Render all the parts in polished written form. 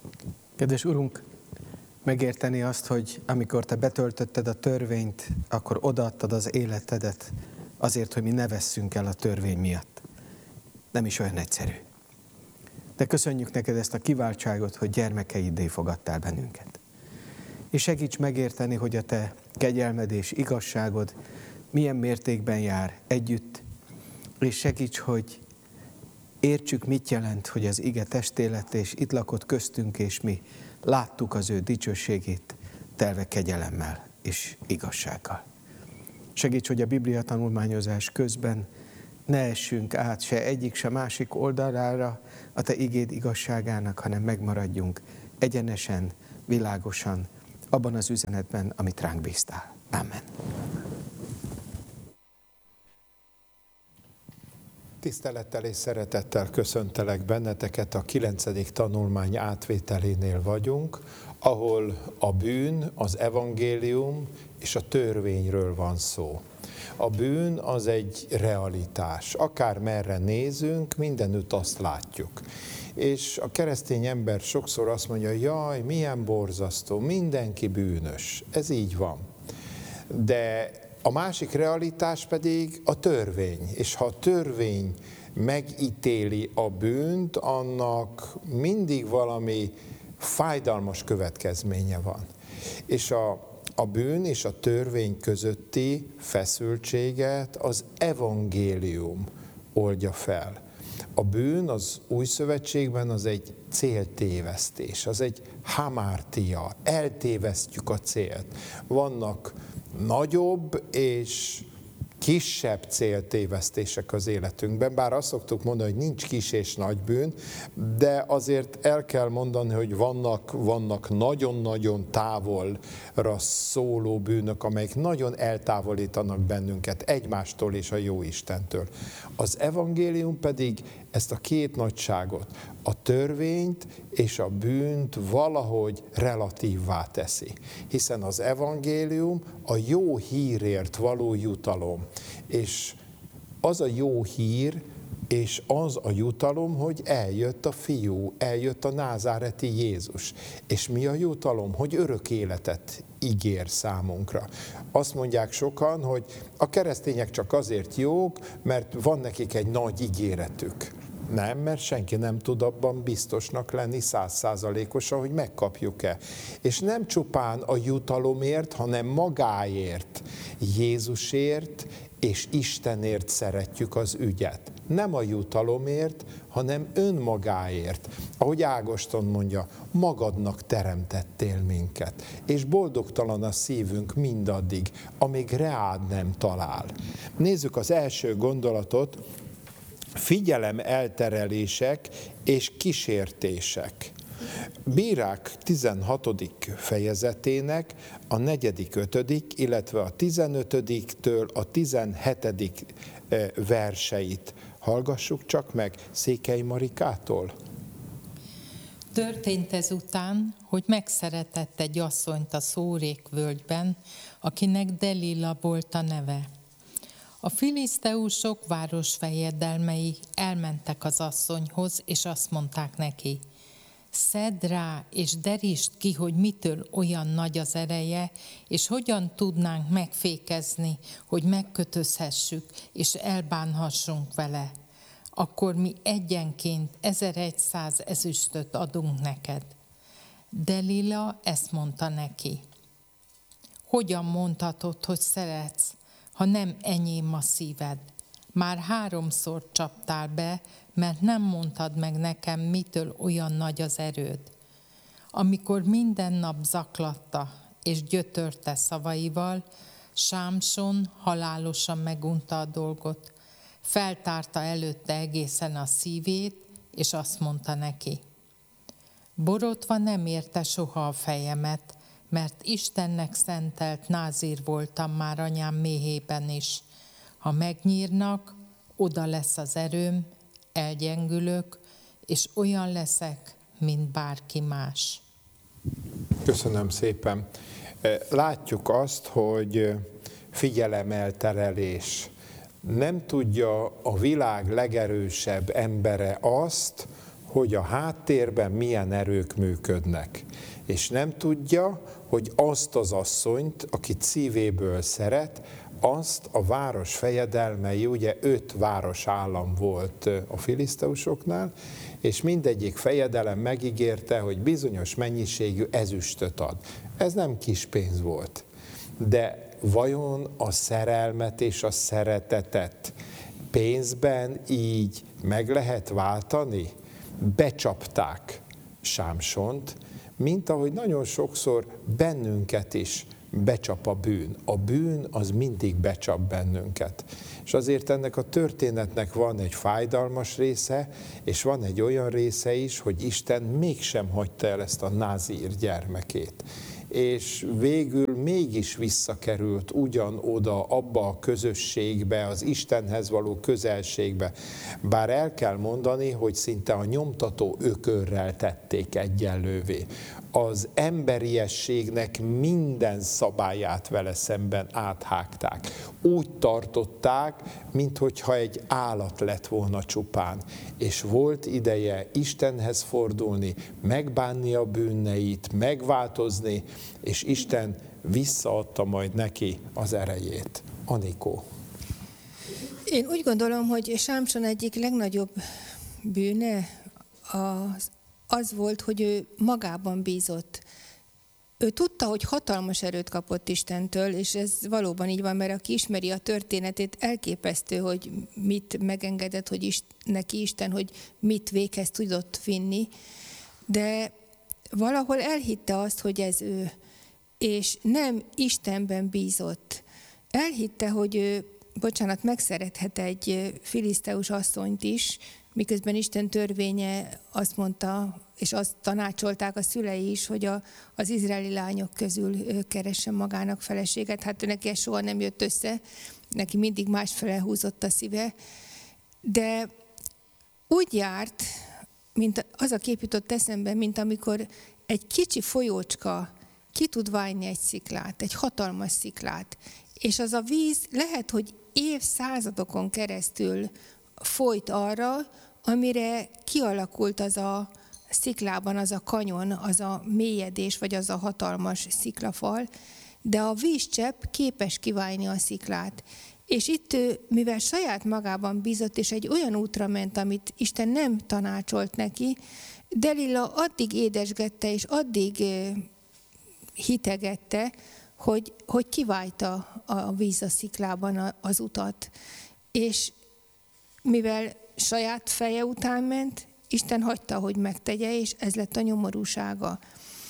Kedves Urunk, megérteni azt, hogy amikor Te betöltötted a törvényt, akkor odaadtad az életedet azért, hogy mi ne vesszünk el a törvény miatt. Nem is olyan egyszerű. De köszönjük neked ezt a kiváltságot, hogy gyermekeiddé fogadtál bennünket. És segíts megérteni, hogy a Te kegyelmed és igazságod milyen mértékben jár együtt, és segíts, hogy értsük, mit jelent, hogy az ige testé lett, és itt lakott köztünk, és mi láttuk az ő dicsőségét telve kegyelemmel és igazsággal. Segíts, hogy a Biblia tanulmányozás közben ne essünk át se egyik, se másik oldalára a Te igéd igazságának, hanem megmaradjunk egyenesen, világosan, abban az üzenetben, amit ránk bíztál. Amen. Tisztelettel és szeretettel köszöntelek benneteket, a 9. tanulmány átvételénél vagyunk, ahol a bűn, az evangélium és a törvényről van szó. A bűn az egy realitás. Akár merre nézünk, mindenütt azt látjuk. És a keresztény ember sokszor azt mondja, jaj, milyen borzasztó, mindenki bűnös. Ez így van. De a másik realitás pedig a törvény. És ha a törvény megítéli a bűnt, annak mindig valami fájdalmas következménye van. És a bűn és a törvény közötti feszültséget az evangélium oldja fel. A bűn az Új Szövetségben az egy céltévesztés, az egy hamártia, eltévesztjük a célt. Vannak nagyobb és kisebb céltévesztések az életünkben, bár azt szoktuk mondani, hogy nincs kis és nagy bűn, de azért el kell mondani, hogy vannak nagyon-nagyon távolra szóló bűnök, amelyek nagyon eltávolítanak bennünket egymástól és a Jóistentől. Az evangélium pedig ezt a két nagyságot, a törvényt és a bűnt valahogy relatívvá teszi. Hiszen az evangélium a jó hírért való jutalom. És az a jó hír, és az a jutalom, hogy eljött a fiú, eljött a názáreti Jézus. És mi a jutalom? Hogy örök életet ígér számunkra. Azt mondják sokan, hogy a keresztények csak azért jók, mert van nekik egy nagy ígéretük. Nem, mert senki nem tud abban biztosnak lenni 100%-osan, hogy megkapjuk-e. És nem csupán a jutalomért, hanem magáért, Jézusért és Istenért szeretjük az ügyet. Nem a jutalomért, hanem önmagáért. Ahogy Ágoston mondja, magadnak teremtettél minket, és boldogtalan a szívünk mindaddig, amíg reád nem talál. Nézzük az első gondolatot, figyelem elterelések és kísértések. Bírák 16. fejezetének a 4., 5., illetve a 15-től a 17. verseit hallgassuk csak meg Székely Marikától. Történt ezután, hogy megszeretett egy asszonyt a Szórék völgyben, akinek Delila volt a neve. A filiszteusok városfejedelmei elmentek az asszonyhoz, és azt mondták neki, szedd rá, és derítsd ki, hogy mitől olyan nagy az ereje, és hogyan tudnánk megfékezni, hogy megkötözhessük, és elbánhassunk vele. Akkor mi egyenként 1100 ezüstöt adunk neked. Delila ezt mondta neki. Hogyan mondhatod, hogy szeretsz, ha nem enyém a szíved? Már 3-szor csaptál be, mert nem mondtad meg nekem, mitől olyan nagy az erőd. Amikor minden nap zaklatta és gyötörte szavaival, Sámson halálosan megunta a dolgot. Feltárta előtte egészen a szívét, és azt mondta neki, borotva nem érte soha a fejemet, mert Istennek szentelt názír voltam már anyám méhében is. Ha megnyírnak, oda lesz az erőm, elgyengülök, és olyan leszek, mint bárki más. Köszönöm szépen. Látjuk azt, hogy figyelemelterelés. Nem tudja a világ legerősebb embere azt, hogy a háttérben milyen erők működnek. És nem tudja, hogy azt az asszonyt, akit szívéből szeret, azt a város fejedelmei, ugye 5 városállam volt a filiszteusoknál, és mindegyik fejedelem megígérte, hogy bizonyos mennyiségű ezüstöt ad. Ez nem kis pénz volt. De vajon a szerelmet és a szeretetet pénzben így meg lehet váltani? Becsapták Sámsont, mint ahogy nagyon sokszor bennünket is becsap a bűn. A bűn az mindig becsap bennünket. És azért ennek a történetnek van egy fájdalmas része, és van egy olyan része is, hogy Isten mégsem hagyta el ezt a názír gyermekét. És végül mégis visszakerült ugyanoda, abba a közösségbe, az Istenhez való közelségbe. Bár el kell mondani, hogy szinte a nyomtató ökörrel tették egyenlővé. Az emberiességnek minden szabályát vele szemben áthágták. Úgy tartották, minthogyha egy állat lett volna csupán. És volt ideje Istenhez fordulni, megbánni a bűneit, megváltozni, és Isten visszaadta majd neki az erejét. Anikó. Én úgy gondolom, hogy Sámson egyik legnagyobb bűne az volt, hogy ő magában bízott. Ő tudta, hogy hatalmas erőt kapott Istentől, és ez valóban így van, mert aki ismeri a történetét, elképesztő, hogy mit megengedett, hogy neki Isten, hogy mit véghez tudott vinni. De valahol elhitte azt, hogy ez ő, és nem Istenben bízott. Elhitte, hogy ő, megszerethet egy filiszteus asszonyt is, miközben Isten törvénye azt mondta, és azt tanácsolták a szülei is, hogy az izraeli lányok közül keressen magának feleséget. Hát neki ez soha nem jött össze, neki mindig másfele húzott a szíve. De úgy járt, mint az a kép jutott eszembe, mint amikor egy kicsi folyócska ki tud válni egy sziklát, egy hatalmas sziklát. És az a víz lehet, hogy évszázadokon keresztül folyt arra, amire kialakult az a sziklában az a kanyon, az a mélyedés, vagy az a hatalmas sziklafal, de a vízcsepp képes kiválni a sziklát. És itt ő, mivel saját magában bízott, és egy olyan útra ment, amit Isten nem tanácsolt neki, Delila addig édesgette, és addig hitegette, hogy kiválta a víz a sziklában az utat. És mivel saját feje után ment, Isten hagyta, hogy megtegye, és ez lett a nyomorúsága.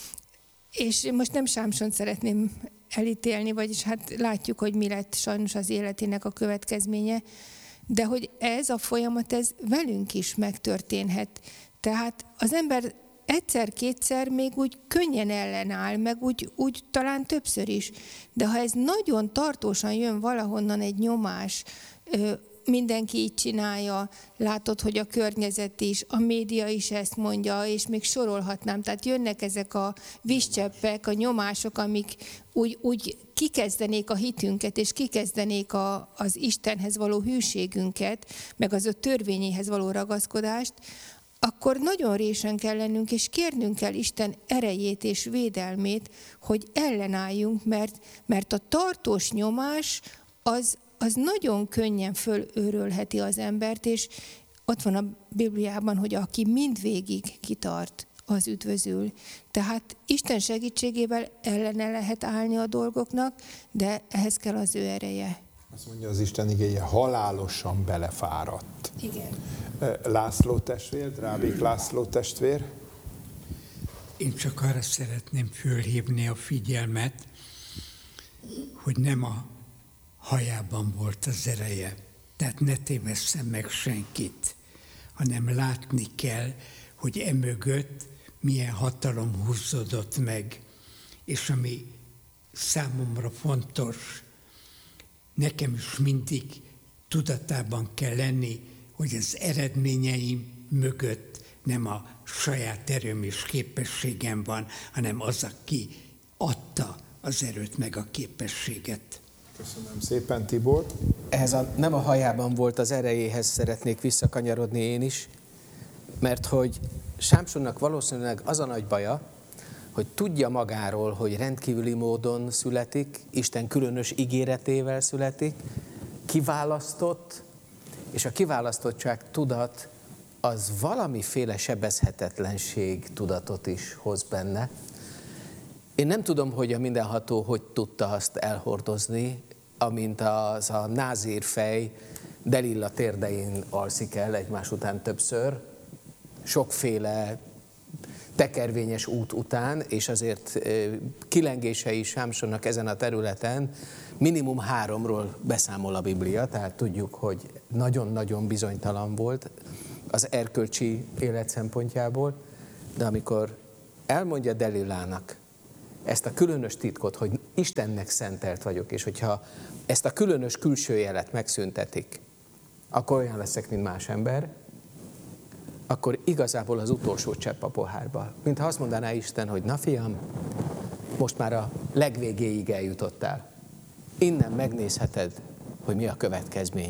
És most nem Sámsont szeretném elítélni, vagyis hát látjuk, hogy mi lett sajnos az életének a következménye, de hogy ez a folyamat, ez velünk is megtörténhet. Tehát az ember egyszer-kétszer még úgy könnyen ellenáll, meg úgy talán többször is. De ha ez nagyon tartósan jön valahonnan egy nyomás, mindenki így csinálja, látod, hogy a környezet is, a média is ezt mondja, és még sorolhatnám. Tehát jönnek ezek a vízcseppek, a nyomások, amik úgy kikezdenék a hitünket, és kikezdenék az Istenhez való hűségünket, meg az ő törvényéhez való ragaszkodást, akkor nagyon résen kell lennünk, és kérnünk kell Isten erejét és védelmét, hogy ellenálljunk, mert a tartós nyomás az nagyon könnyen fölőrölheti az embert, és ott van a Bibliában, hogy aki mindvégig kitart, az üdvözül. Tehát Isten segítségével ellene lehet állni a dolgoknak, de ehhez kell az ő ereje. Azt mondja az Isten igéje, halálosan belefáradt. Igen. László testvér, Drábik László testvér. Én csak arra szeretném fölhívni a figyelmet, hogy nem a hajában volt az ereje. Tehát ne tévesszem meg senkit, hanem látni kell, hogy emögött milyen hatalom húzódott meg. És ami számomra fontos, nekem is mindig tudatában kell lenni, hogy az eredményeim mögött nem a saját erőm és képességem van, hanem az, aki adta az erőt meg a képességet. Köszönöm szépen, Tibor. Nem a hajában volt az erejéhez szeretnék visszakanyarodni én is. Mert hogy Sámsonnak valószínűleg az a nagy baja, hogy tudja magáról, hogy rendkívüli módon születik, Isten különös ígéretével születik, kiválasztott, és a kiválasztottság tudat az valamiféle sebezhetetlenség tudatot is hoz benne. Én nem tudom, hogy a mindenható hogy tudta azt elhordozni, amint az a názír fej Delilla térdein alszik el egymás után többször, sokféle tekervényes út után, és azért kilengései Sámsonnak ezen a területen minimum 3-ról beszámol a Biblia, tehát tudjuk, hogy nagyon-nagyon bizonytalan volt az erkölcsi élet szempontjából, de amikor elmondja Delillának ezt a különös titkot, hogy Istennek szentelt vagyok, és hogyha ezt a különös külső jelet megszüntetik, akkor olyan leszek, mint más ember, akkor igazából az utolsó csepp a pohárba. Mintha azt mondaná Isten, hogy na fiam, most már a legvégéig eljutottál. Innen megnézheted, hogy mi a következmény.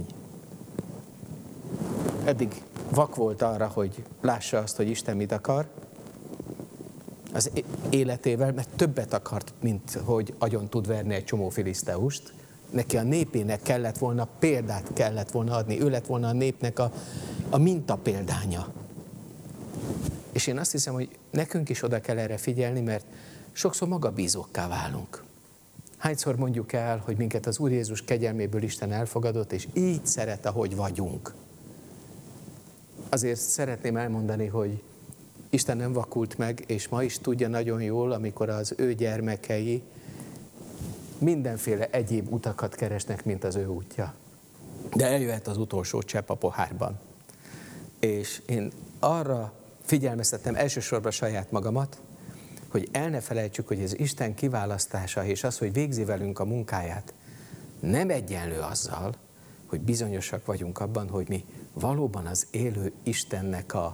Eddig vak volt arra, hogy lássa azt, hogy Isten mit akar az életével, mert többet akart, mint hogy agyon tud verni egy csomó filiszteust. Neki a népének kellett volna, példát kellett volna adni, ő lett volna a népnek a mintapéldánya. És én azt hiszem, hogy nekünk is oda kell erre figyelni, mert sokszor magabízókká válunk. Hányszor mondjuk el, hogy minket az Úr Jézus kegyelméből Isten elfogadott, és így szeret, ahogy vagyunk. Azért szeretném elmondani, hogy Isten nem vakult meg, és ma is tudja nagyon jól, amikor az ő gyermekei mindenféle egyéb utakat keresnek, mint az ő útja. De eljöhet az utolsó csepp a pohárban. És én arra figyelmeztetem elsősorban saját magamat, hogy el ne felejtsük, hogy az Isten kiválasztása és az, hogy végzi velünk a munkáját, nem egyenlő azzal, hogy bizonyosak vagyunk abban, hogy mi valóban az élő Istennek a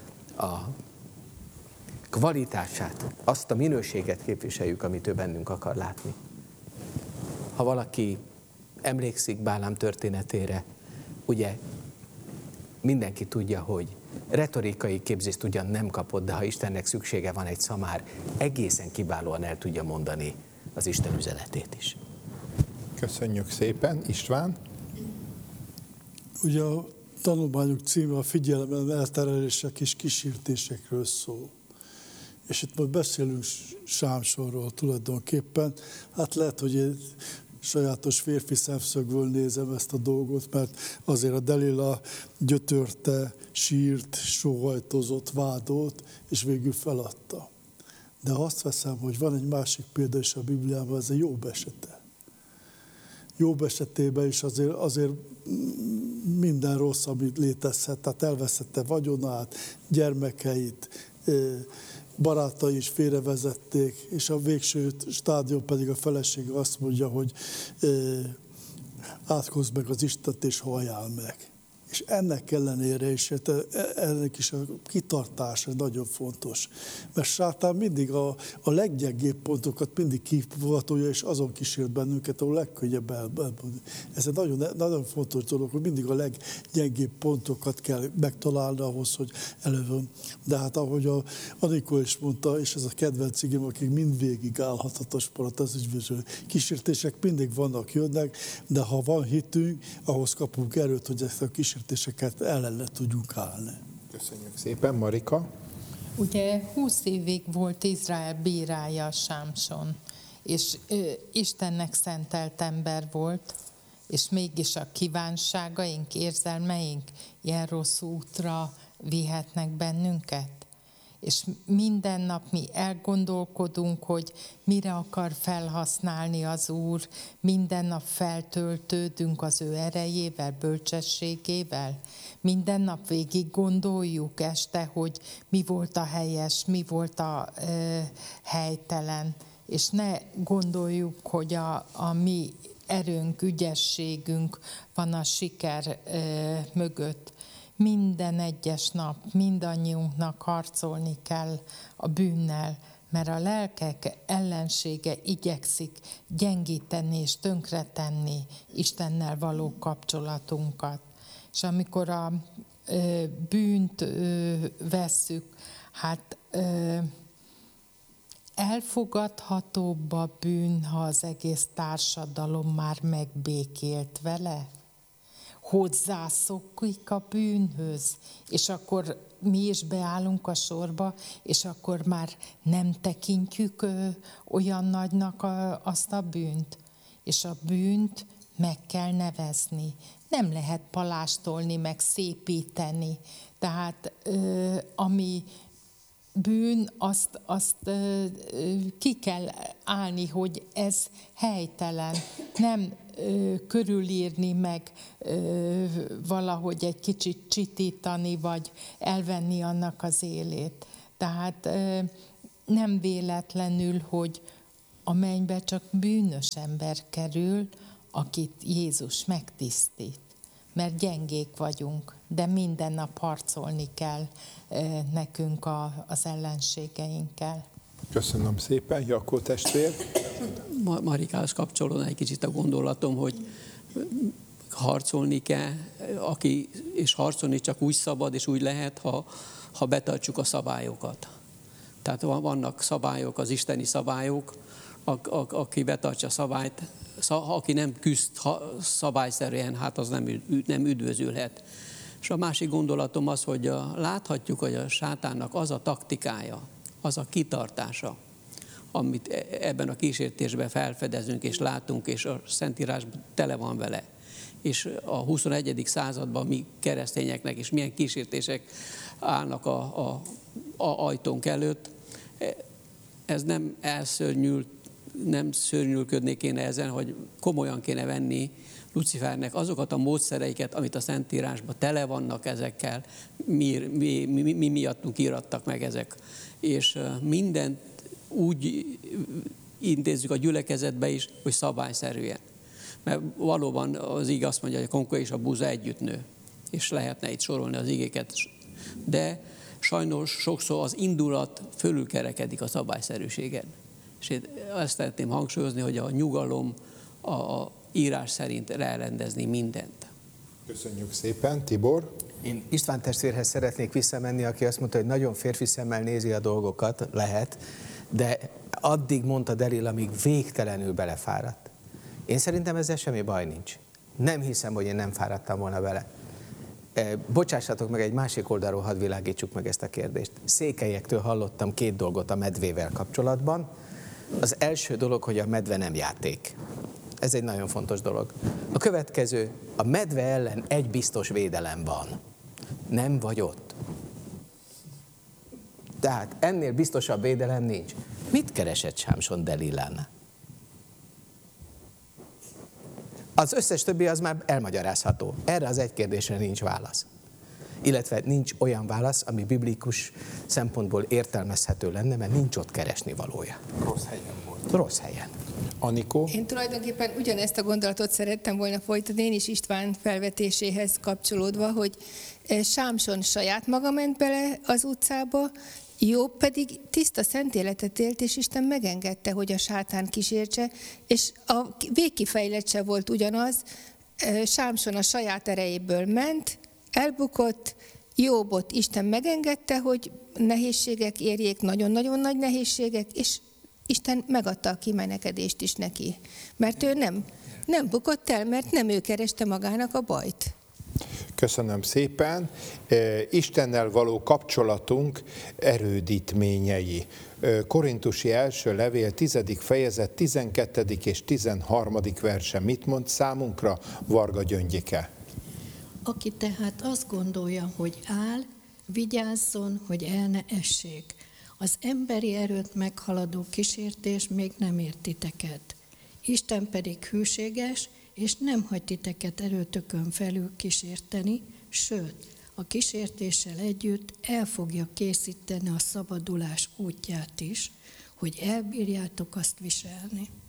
kvalitását, azt a minőséget képviseljük, amit ő bennünk akar látni. Ha valaki emlékszik Bálám történetére, ugye mindenki tudja, hogy retorikai képzést ugyan nem kapott, de ha Istennek szüksége van egy szamár, egészen kiválóan el tudja mondani az Isten üzenetét is. Köszönjük szépen. István? Ugye a tanulmányok címe a figyelmen elterelések és kísértésekről szól. És itt most beszélünk Sámsonról tulajdonképpen. Hát lehet, hogy egy sajátos férfi szemszögből nézem ezt a dolgot, mert azért a Delila gyötörte, sírt, sóhajtozott, vádolt, és végül feladta. De azt veszem, hogy van egy másik példa is a Bibliában, ez a Jobb esete. Jobb esetében is azért minden rossz, amit létezhet, tehát elveszette vagyonát, gyermekeit, barátai is félrevezették, és a végső stádium pedig a felesége azt mondja, hogy átkozz meg az Istent és halljál meg. És ennek ellenére is, ennek is a kitartás nagyon fontos. Mert sátán mindig a leggyengébb pontokat mindig kivatolja, és azon kísért bennünket, ahol legkönnyebb elmondani. Ez egy nagyon, nagyon fontos dolog, hogy mindig a leggyengébb pontokat kell megtalálni ahhoz, hogy elővön. De hát ahogy Anikó is mondta, és ez a kedvenc igém, akik mindvégig állhatatos parat, az ügyvöző kísértések mindig vannak, jönnek, de ha van hitünk, ahhoz kapunk erőt, hogy ezt a kísértéseket ellen tudjunk állni. Köszönjük szépen. Marika? Ugye 20 évig volt Izrael bírája Sámson, és Istennek szentelt ember volt, és mégis a kívánságaink, érzelmeink ilyen rossz útra vihetnek bennünket. És minden nap mi elgondolkodunk, hogy mire akar felhasználni az Úr, minden nap feltöltődünk az ő erejével, bölcsességével. Minden nap végig gondoljuk este, hogy mi volt a helyes, mi volt a helytelen. És ne gondoljuk, hogy a mi erőnk, ügyességünk van a siker mögött. Minden egyes nap mindannyiunknak harcolni kell a bűnnel, mert a lelkek ellensége igyekszik gyengíteni és tönkretenni Istennel való kapcsolatunkat. És amikor a bűnt vesszük, hát elfogadhatóbb a bűn, ha az egész társadalom már megbékélt vele? Hozzászokik a bűnhöz, és akkor mi is beállunk a sorba, és akkor már nem tekintjük olyan nagynak azt a bűnt. És a bűnt meg kell nevezni. Nem lehet palástolni, meg szépíteni. Tehát ami bűn, azt ki kell állni, hogy ez helytelen. Nem körülírni, meg valahogy egy kicsit csitítani, vagy elvenni annak az élét. Tehát nem véletlenül, hogy a mennybe csak bűnös ember kerül, akit Jézus megtisztít. Mert gyengék vagyunk, de minden nap harcolni kell nekünk az ellenségeinkkel. Köszönöm szépen, Jakó testvér. Marikához kapcsolódna egy kicsit a gondolatom, hogy harcolni kell, és harcolni csak úgy szabad és úgy lehet, ha betartjuk a szabályokat. Tehát vannak szabályok, az isteni szabályok, aki betartja a szabályt, aki nem küzd szabályszerűen, hát az nem üdvözülhet. És a másik gondolatom az, hogy láthatjuk, hogy a sátánnak az a taktikája, az a kitartása, amit ebben a kísértésben felfedezünk és látunk, és a Szentírásban tele van vele. És a 21. században mi keresztényeknek is milyen kísértések állnak a ajtónk előtt. Ez nem szörnyűködni kéne ezen, hogy komolyan kéne venni Lucifernek azokat a módszereiket, amit a Szentírásban tele vannak ezekkel, mi miattunk írattak meg ezek. És mindent úgy intézzük a gyülekezetbe is, hogy szabályszerűen. Mert valóban az ige azt mondja, hogy a konka és a búza együtt nő, és lehetne itt sorolni az igéket. De sajnos sokszor az indulat fölülkerekedik a szabályszerűségen. És én ezt szeretném hangsúlyozni, hogy a nyugalom a írás szerint elrendezni mindent. Köszönjük szépen, Tibor. Én István testvérhez szeretnék visszamenni, aki azt mondta, hogy nagyon férfi szemmel nézi a dolgokat, lehet, de addig mondta Delil, amíg végtelenül belefáradt. Én szerintem ezzel semmi baj nincs. Nem hiszem, hogy én nem fáradtam volna bele. Bocsássatok meg, egy másik oldalról hadd világítsuk meg ezt a kérdést. Székelyektől hallottam 2 dolgot a medvével kapcsolatban. Az első dolog, hogy a medve nem játék. Ez egy nagyon fontos dolog. A következő, a medve ellen egy biztos védelem van. Nem vagy ott. Tehát ennél biztosabb védelem nincs. Mit keresett Sámson Delilán? Az összes többi az már elmagyarázható. Erre az egy kérdésre nincs válasz. Illetve nincs olyan válasz, ami biblikus szempontból értelmezhető lenne, mert nincs ott keresni valója. Rossz helyen volt. Rossz helyen. Anikó? Én tulajdonképpen ugyanezt a gondolatot szerettem volna folytatni, én is István felvetéséhez kapcsolódva, hogy Sámson saját maga ment bele az utcába, Jobb pedig tiszta szent életet élt, és Isten megengedte, hogy a sátán kísértse, és a végkifejlett volt ugyanaz, Sámson a saját erejéből ment, elbukott, Jobbot Isten megengedte, hogy nehézségek érjék, nagyon-nagyon nagy nehézségek, és Isten megadta a kimenekedést is neki. Mert ő nem bukott el, mert nem ő kereste magának a bajt. Köszönöm szépen. Istennel való kapcsolatunk erődítményei. Korintusi első levél 10. fejezet 12. és 13. verse. Mit mond számunkra, Varga Gyöngyike? Aki tehát azt gondolja, hogy áll, vigyázzon, hogy el ne essék. Az emberi erőt meghaladó kísértés még nem ért titeket. Isten pedig hűséges, és nem hagy titeket erőtökön felül kísérteni, sőt, a kísértéssel együtt el fogja készíteni a szabadulás útját is, hogy elbírjátok azt viselni.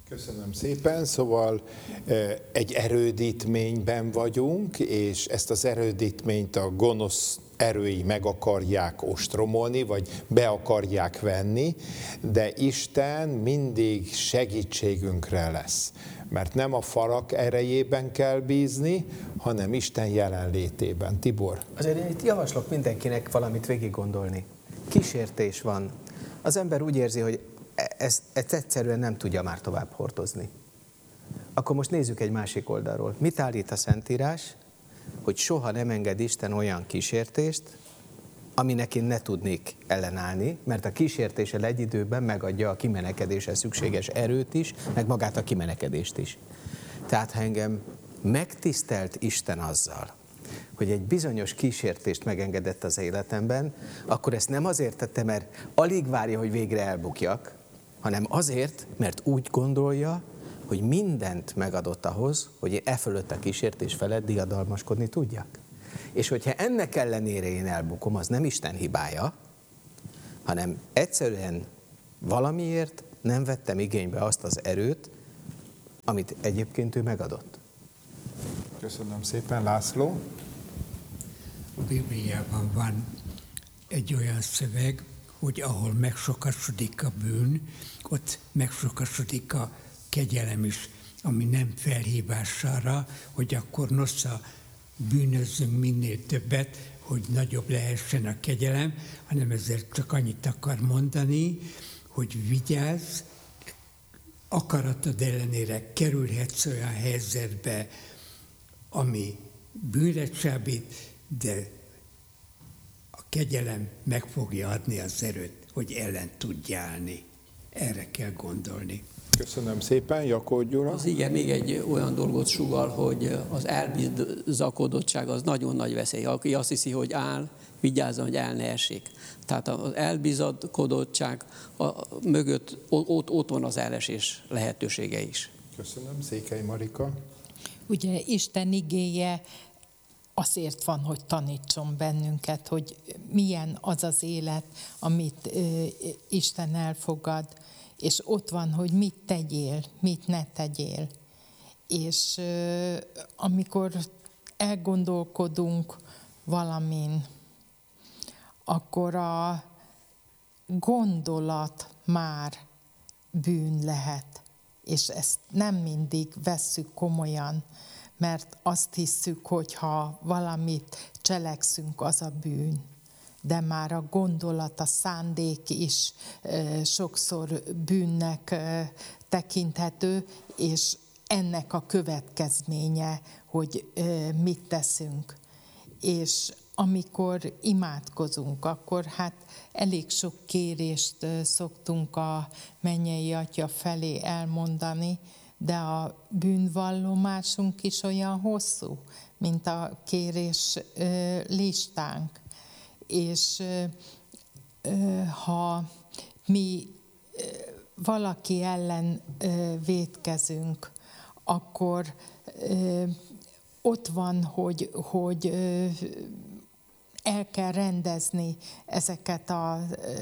Köszönöm szépen. Szóval egy erődítményben vagyunk, és ezt az erődítményt a gonosz erői meg akarják ostromolni, vagy be akarják venni, de Isten mindig segítségünkre lesz. Mert nem a falak erejében kell bízni, hanem Isten jelenlétében. Tibor? Azért én itt javaslok mindenkinek valamit végig gondolni. Kísértés van. Az ember úgy érzi, hogy ezt egyszerűen nem tudja már tovább hordozni. Akkor most nézzük egy másik oldalról. Mit állít a Szentírás? Hogy soha nem enged Isten olyan kísértést, aminek én ne tudnék ellenállni, mert a kísértéssel egy időben megadja a kimenekedéshez szükséges erőt is, meg magát a kimenekedést is. Tehát ha engem megtisztelt Isten azzal, hogy egy bizonyos kísértést megengedett az életemben, akkor ezt nem azért tette, mert alig várja, hogy végre elbukjak, hanem azért, mert úgy gondolja, hogy mindent megadott ahhoz, hogy én e fölött a kísértés felett diadalmaskodni tudjak. És hogyha ennek ellenére én elbukom, az nem Isten hibája, hanem egyszerűen valamiért nem vettem igénybe azt az erőt, amit egyébként ő megadott. Köszönöm szépen, László. A Bibliában van egy olyan szöveg, hogy ahol megsokasodik a bűn, ott megsokasodik a kegyelem is, ami nem felhívás arra, hogy akkor nosza bűnözzünk minél többet, hogy nagyobb lehessen a kegyelem, hanem ezért csak annyit akar mondani, hogy vigyázz, akaratod ellenére kerülhetsz olyan helyzetbe, ami bűnre csábít, de a kegyelem meg fogja adni az erőt, hogy ellen tudj állni. Erre kell gondolni. Köszönöm szépen, Jakó Gyula. Az igen, még egy olyan dolgot sugall, hogy az elbizakodottság az nagyon nagy veszély. Aki azt hiszi, hogy áll, vigyázzon, hogy el ne essék. Tehát az elbizakodottság mögött ott van az elesés lehetősége is. Köszönöm, Székely Marika. Ugye Isten igéje azért van, hogy tanítson bennünket, hogy milyen az az élet, amit Isten elfogad, és ott van, hogy mit tegyél, mit ne tegyél. És amikor elgondolkodunk valamin, akkor a gondolat már bűn lehet. És ezt nem mindig vesszük komolyan, mert azt hisszük, hogy ha valamit cselekszünk, az a bűn. De már a gondolat, a szándék is sokszor bűnnek tekinthető, és ennek a következménye, hogy mit teszünk. És amikor imádkozunk, akkor hát elég sok kérést szoktunk a mennyei Atya felé elmondani, de a bűnvallomásunk is olyan hosszú, mint a kérés listánk. És ha mi valaki ellen vétkezünk, akkor ott van, hogy el kell rendezni ezeket a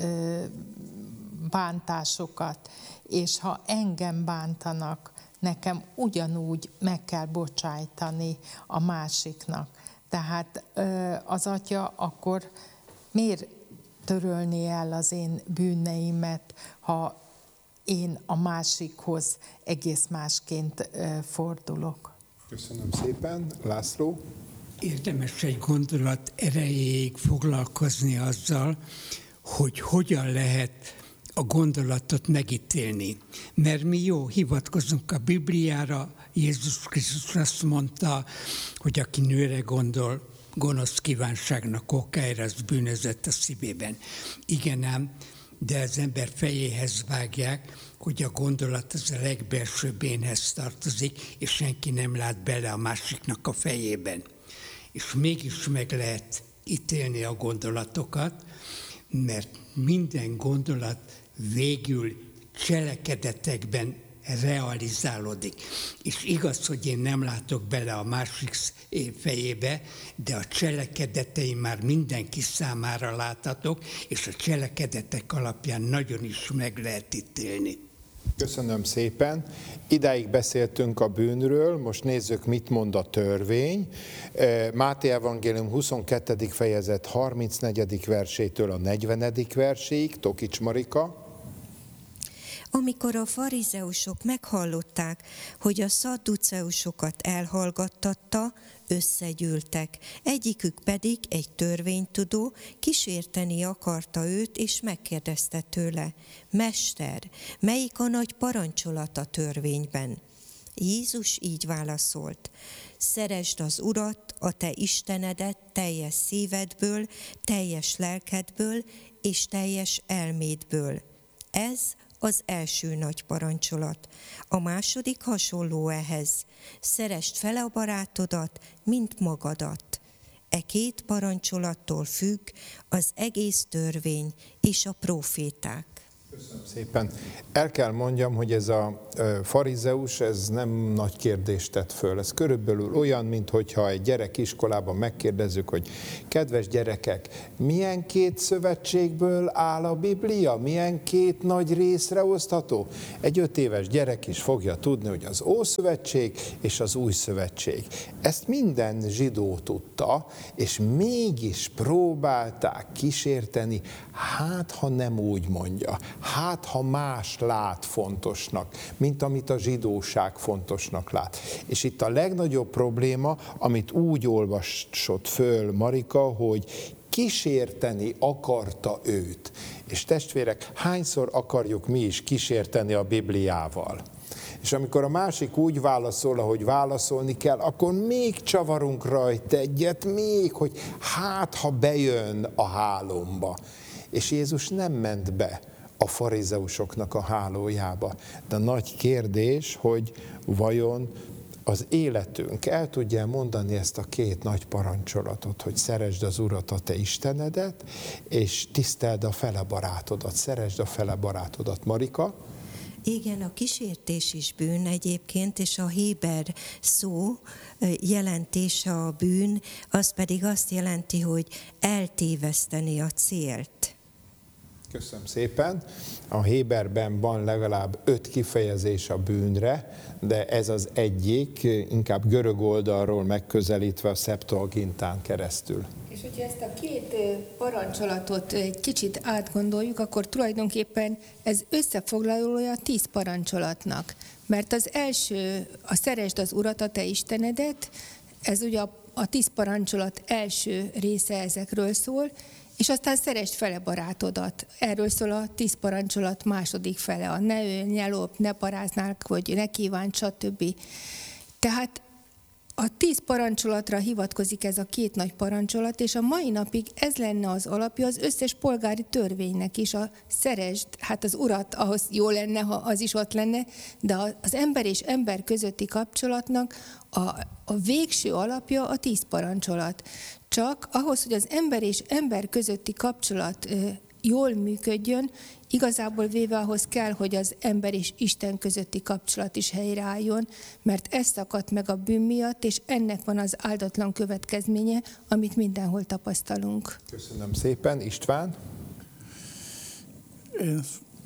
bántásokat, és ha engem bántanak, nekem ugyanúgy meg kell bocsájtani a másiknak. Tehát az Atya akkor miért törölni el az én bűneimet, ha én a másikhoz egész másként fordulok? Köszönöm szépen. László? Érdemes egy gondolat erejéig foglalkozni azzal, hogy hogyan lehet a gondolatot megítélni. Mert mi jó, hivatkozunk a Bibliára, Jézus Krisztus azt mondta, hogy aki nőre gondol, gonosz kívánságnak okáira, az bűnözött a szívében. Igen ám, de az ember fejéhez vágják, hogy a gondolat az a legbelsőbb énhez tartozik, és senki nem lát bele a másiknak a fejében. És mégis meg lehet ítélni a gondolatokat, mert minden gondolat végül cselekedetekben realizálódik. És igaz, hogy én nem látok bele a másik fejébe, de a cselekedetei már mindenki számára láthatók, és a cselekedetek alapján nagyon is meg lehet ítélni. Köszönöm szépen. Idáig beszéltünk a bűnről, most nézzük, mit mond a törvény. Máté evangélium 22. fejezet 34. versétől a 40. verséig. Tokics Marika. Amikor a farizeusok meghallották, hogy a szadduceusokat elhallgattatta, összegyűltek. Egyikük pedig, egy törvénytudó, kísérteni akarta őt, és megkérdezte tőle: Mester, melyik a nagy parancsolat a törvényben? Jézus így válaszolt: Szeresd az Urat, a te Istenedet teljes szívedből, teljes lelkedből és teljes elmédből. Ez az első nagy parancsolat. A második hasonló ehhez: szeresd fel a barátodat, mint magadat. E két parancsolattól függ az egész törvény és a próféták. Köszönöm szépen. El kell mondjam, hogy ez a farizeus, ez nem nagy kérdést tett föl. Ez körülbelül olyan, mintha egy gyerek iskolában megkérdezzük, hogy kedves gyerekek, milyen két szövetségből áll a Biblia? Milyen két nagy részre osztható? Egy 5 éves gyerek is fogja tudni, hogy az Ószövetség és az Új Szövetség. Ezt minden zsidó tudta, és mégis próbálták kísérteni, hát ha nem úgy mondja. Hát, ha más lát fontosnak, mint amit a zsidóság fontosnak lát. És itt a legnagyobb probléma, amit úgy olvasott föl Marika, hogy kísérteni akarta őt. És testvérek, hányszor akarjuk mi is kísérteni a Bibliával? És amikor a másik úgy válaszol, ahogy válaszolni kell, akkor még csavarunk rajta egyet, még, hogy hát, ha bejön a hálomba. És Jézus nem ment be a farizeusoknak a hálójába. De nagy kérdés, hogy vajon az életünk el tudja mondani ezt a két nagy parancsolatot, hogy szeresd az Urat, a te Istenedet, és tiszteld a fele barátodat, szeresd a fele barátodat. Marika? Igen, a kísértés is bűn egyébként, és a héber szó jelentése a bűn, az pedig azt jelenti, hogy eltéveszteni a célt. Köszönöm szépen. A héberben van legalább 5 kifejezés a bűnre, de ez az egyik, inkább görög oldalról megközelítve a Septuagintán keresztül. És hogyha ezt a két parancsolatot egy kicsit átgondoljuk, akkor tulajdonképpen ez összefoglalója a 10 parancsolatnak. Mert az első, a szeresd az Urat, a te Istenedet, ez ugye a 10 parancsolat első része ezekről szól, és aztán szeresd fele barátodat. Erről szól a 10 parancsolat második fele. A ne ölj, ne lopj, ne paráznál, hogy ne kívánj, stb. Tehát a 10 parancsolatra hivatkozik ez a két nagy parancsolat, és a mai napig ez lenne az alapja az összes polgári törvénynek is. A szeresd, hát az Urat, ahhoz jó lenne, ha az is ott lenne, de az ember és ember közötti kapcsolatnak a végső alapja a 10 parancsolat. Csak ahhoz, hogy az ember és ember közötti kapcsolat jól működjön, igazából véve ahhoz kell, hogy az ember és Isten közötti kapcsolat is helyreálljon, mert ez szakadt meg a bűn miatt, és ennek van az áldatlan következménye, amit mindenhol tapasztalunk. Köszönöm szépen. István? Én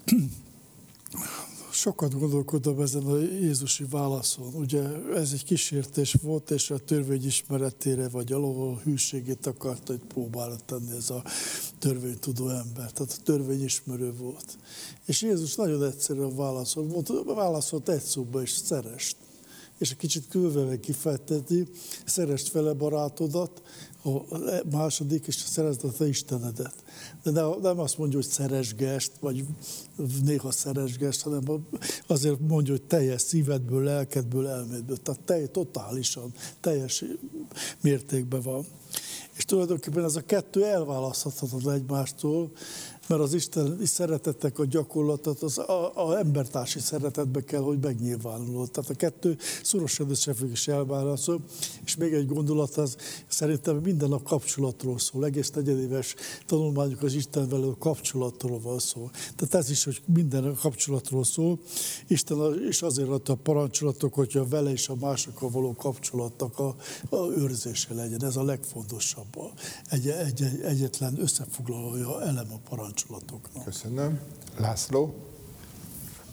sokat gondolkodom ezen a Jézusi válaszon. Ugye ez egy kísértés volt, és a törvény ismeretére vagy alól hűségét akarta, hogy próbálta tenni ez a törvénytudó ember. Tehát a törvény ismerő volt. És Jézus nagyon egyszerűen válaszolt egy szóba is: szeresd. És egy kicsit különben kifejteti: szeresd fele barátodat, a második, és szeresd a te Istenedet. De nem azt mondja, hogy szeresgest, vagy néha szeresgest, hanem azért mondja, hogy teljes szívedből, lelkedből, elmédből. Tehát totálisan, teljes mértékben van. És tulajdonképpen ez a kettő elválaszthatatlan egymástól, mert az isteni szeretetnek a gyakorlatot az embertársi szeretetbe kell, hogy megnyilvánuljon. Tehát a kettő szorosan összefügg és elválaszol. És még egy gondolat, az szerintem minden a kapcsolatról szól. Egész negyedéves tanulmányok az Isten velő kapcsolatról van szó. Tehát ez is, hogy minden a kapcsolatról szól. Isten is azért adta a parancsolatok, hogyha vele és a másokkal való kapcsolatnak a őrzése legyen. Ez a legfontosabb. Egyetlen összefoglalója elem a parancsolatoknak. Köszönöm. László?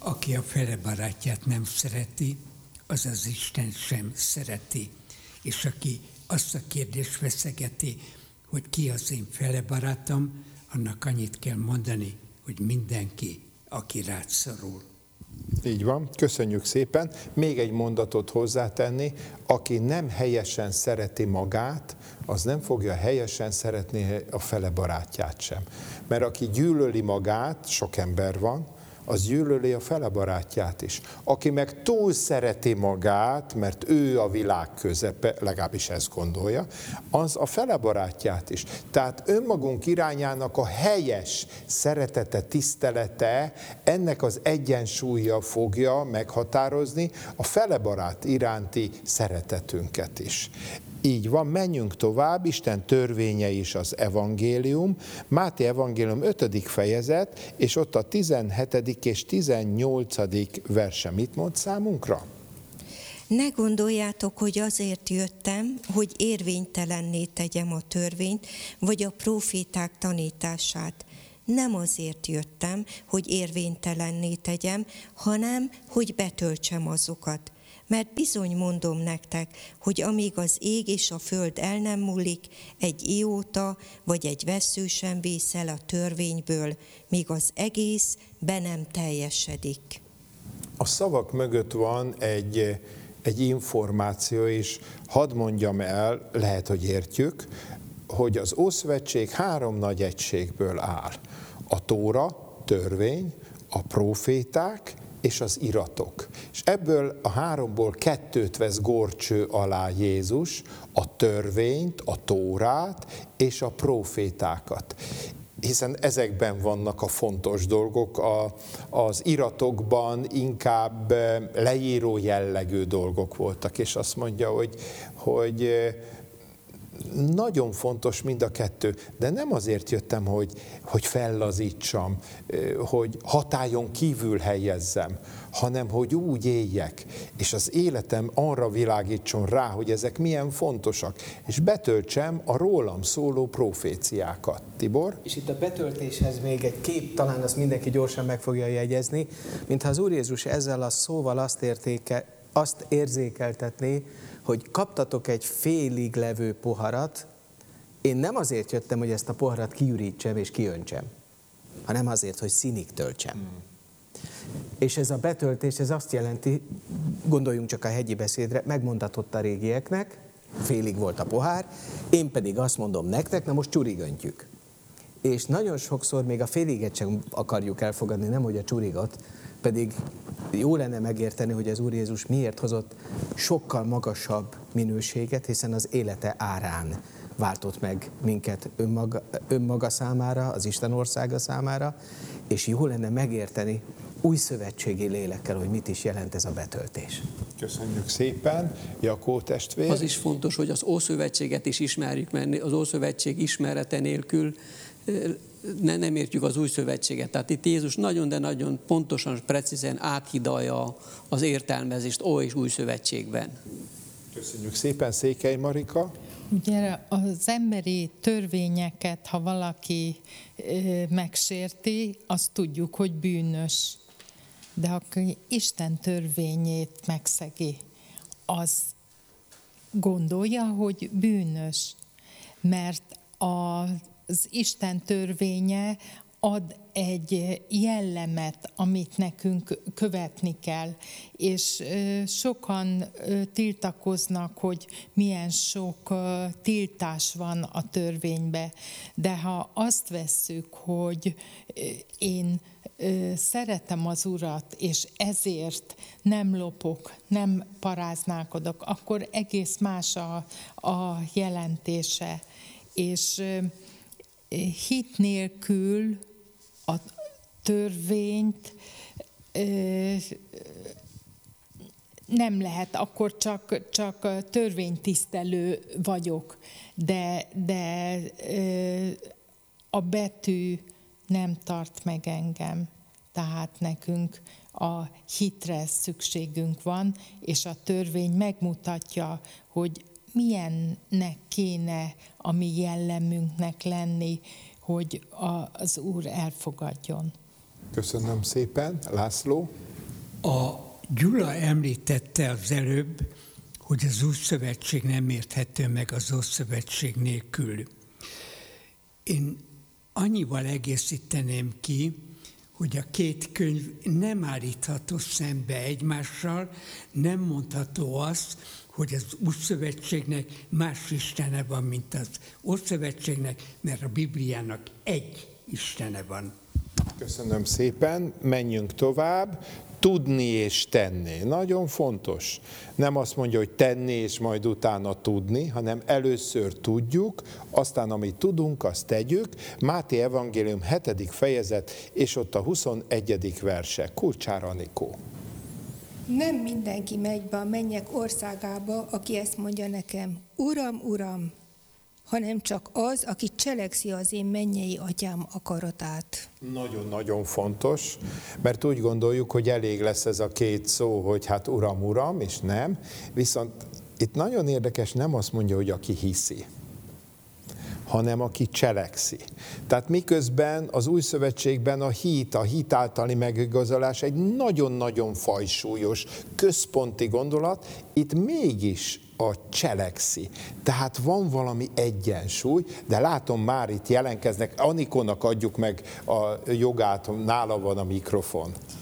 aki a fele barátját nem szereti, az az Isten sem szereti. És aki azt a kérdést feszegeti, hogy ki az én fele barátom, annak annyit kell mondani, hogy mindenki, aki rád szorul. Így van, köszönjük szépen. Még egy mondatot hozzátenni, aki nem helyesen szereti magát, az nem fogja helyesen szeretni a fele barátját sem. Mert aki gyűlöli magát, sok ember van, az gyűlöli a fele barátját is. Aki meg túl szereti magát, mert ő a világ közepe, legalábbis ezt gondolja, az a fele barátját is. Tehát önmagunk irányának a helyes szeretete, tisztelete, ennek az egyensúlya fogja meghatározni a fele barát iránti szeretetünket is. Így van, menjünk tovább, Isten törvénye is az evangélium, Máté evangélium 5. fejezet, és ott a 17. és 18. verse mit mond számunkra? Ne gondoljátok, hogy azért jöttem, hogy érvénytelenné tegyem a törvényt, vagy a próféták tanítását. Nem azért jöttem, hogy érvénytelenné tegyem, hanem hogy betöltsem azokat. Mert bizony mondom nektek, hogy amíg az ég és a föld el nem múlik, egy ióta vagy egy vessző sem vész el a törvényből, míg az egész be nem teljesedik. A szavak mögött van egy információ is, hadd mondjam el, lehet, hogy értjük, hogy az Ószövetség 3 nagy egységből áll. A Tóra, törvény, a próféták és az iratok. És ebből a 3-ból 2 vesz górcső alá Jézus, a törvényt, a Tórát és a prófétákat. Hiszen ezekben vannak a fontos dolgok, az iratokban inkább leíró jellegű dolgok voltak, és azt mondja, hogy nagyon fontos mind a 2, de nem azért jöttem, hogy fellazítsam, hogy hatályon kívül helyezzem, hanem hogy úgy éljek, és az életem arra világítson rá, hogy ezek milyen fontosak, és betöltsem a rólam szóló proféciákat. Tibor? És itt a betöltéshez még egy kép, talán azt mindenki gyorsan meg fogja jegyezni, mintha az Úr Jézus ezzel a szóval azt érzékeltetné, hogy kaptatok egy félig levő poharat, én nem azért jöttem, hogy ezt a poharat kiürítsem és kiöntsem, hanem azért, hogy színig töltsem. És ez a betöltés, ez azt jelenti, gondoljunk csak a hegyi beszédre, megmondatott a régieknek, félig volt a pohár, én pedig azt mondom nektek, na most csurigöntjük. És nagyon sokszor még a féliget sem akarjuk elfogadni, nemhogy a csurigot, pedig jó lenne megérteni, hogy az Úr Jézus miért hozott sokkal magasabb minőséget, hiszen az élete árán váltott meg minket önmaga számára, az Isten országa számára, és jó lenne megérteni új szövetségi lélekkel, hogy mit is jelent ez a betöltés. Köszönjük szépen. Jakó testvér. Az is fontos, hogy az Ószövetséget is ismerjük, mert az Ószövetség ismerete nélkül nem értjük az új szövetséget. Tehát itt Jézus nagyon, de nagyon pontosan, precízen áthidalja az értelmezést Ó és új szövetségben. Köszönjük szépen, Székely Marika. Ugye az emberi törvényeket, ha valaki megsérti, azt tudjuk, hogy bűnös. De aki Isten törvényét megszegi, az gondolja, hogy bűnös. Mert az Isten törvénye ad egy jellemet, amit nekünk követni kell. És sokan tiltakoznak, hogy milyen sok tiltás van a törvénybe. De ha azt vesszük, hogy én szeretem az Urat, és ezért nem lopok, nem paráználkodok, akkor egész más a jelentése. És hit nélkül a törvényt nem lehet, akkor csak törvénytisztelő vagyok, de a betű nem tart meg engem. Tehát nekünk a hitre szükségünk van, és a törvény megmutatja, hogy milyennek kéne a mi jellemünknek lenni, hogy az Úr elfogadjon. Köszönöm szépen. László? A Gyula említette az előbb, hogy az új szövetség nem érthető meg az Ószövetség nélkül. Én annyival egészíteném ki, hogy a két könyv nem állítható szembe egymással, nem mondható az, hogy az Újszövetségnek más istene van, mint az Ószövetségnek, mert a Bibliának egy istene van. Köszönöm szépen, menjünk tovább. Tudni és tenni. Nagyon fontos. Nem azt mondja, hogy tenni és majd utána tudni, hanem először tudjuk, aztán amit tudunk, azt tegyük. Máté evangélium 7. fejezet, és ott a 21. verse. Kulcsára, Anikó. Nem mindenki megy be a mennyek országába, aki ezt mondja nekem, Uram, Uram, hanem csak az, aki cselekszi az én mennyei atyám akaratát. Nagyon-nagyon fontos, mert úgy gondoljuk, hogy elég lesz ez a két szó, hogy hát Uram, Uram, és nem. Viszont itt nagyon érdekes, nem azt mondja, hogy aki hiszi, hanem aki cselekszi. Tehát miközben az Új Szövetségben a hit általi megigazolás egy nagyon-nagyon fajsúlyos, központi gondolat, itt mégis a cselekszi. Tehát van valami egyensúly, de látom már itt jelenkeznek, Anikónak adjuk meg a jogát, nála van a mikrofon.